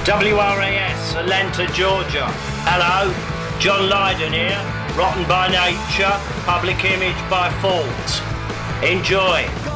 WRAS, Atlanta, Georgia. Hello, John Lydon here. Rotten by nature, public image by fault. Enjoy.